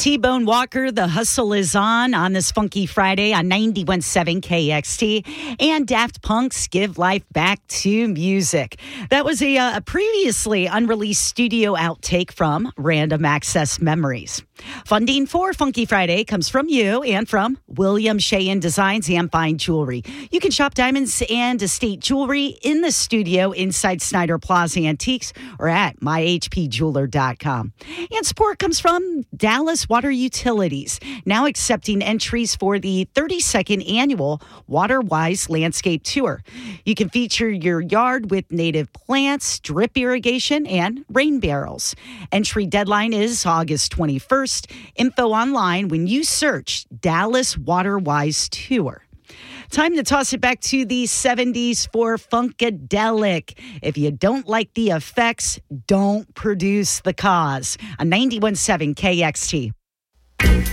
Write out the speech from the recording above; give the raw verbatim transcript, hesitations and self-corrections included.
T-Bone Walker, The Hustle is on on this funky Friday on ninety-one point seven K X T. And Daft Punk's Give Life Back to Music. That was a, a previously unreleased studio outtake from Random Access Memories. Funding for Funky Friday comes from you and from William Sheehan Designs and Fine Jewelry. You can shop diamonds and estate jewelry in the studio inside Snyder Plaza Antiques or at my h p jeweler dot com. And support comes from Dallas Water Utilities, now accepting entries for the thirty-second annual WaterWise Landscape Tour. You can feature your yard with native plants, drip irrigation, and rain barrels. Entry deadline is August twenty-first. Info online when you search Dallas WaterWise Tour. Time to toss it back to the seventies for Funkadelic. If you don't like the effects, don't produce the cause. On ninety-one point seven K X T.